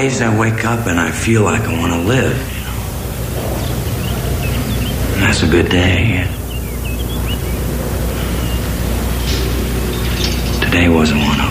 days I wake up and I feel like I want to live, you know. And that's a good day. Today wasn't one.